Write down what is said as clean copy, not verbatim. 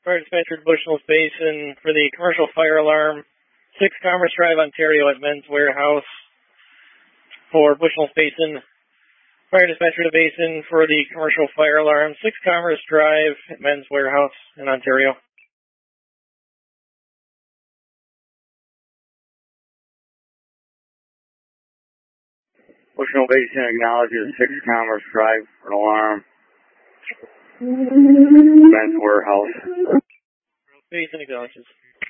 Fire dispatcher to Bushnell Basin for the commercial fire alarm. 6 Commerce Drive, Ontario at Men's Warehouse for Bushnell Basin. Fire dispatcher to Basin for the commercial fire alarm. 6 Commerce Drive at Men's Warehouse in Ontario. Bushnell Basin acknowledges 6 Commerce Drive for an alarm. Men's Warehouse. Basin acknowledges.